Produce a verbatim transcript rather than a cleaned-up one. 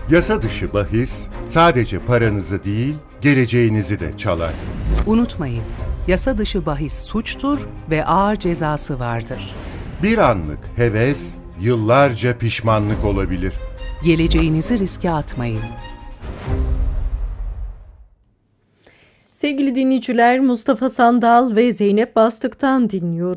Yasa dışı bahis sadece paranızı değil, geleceğinizi de çalar. Unutmayın, yasa dışı bahis suçtur ve ağır cezası vardır. Bir anlık heves, yıllarca pişmanlık olabilir. Geleceğinizi riske atmayın. Sevgili dinleyiciler, Mustafa Sandal ve Zeynep Bastık'tan dinliyoruz.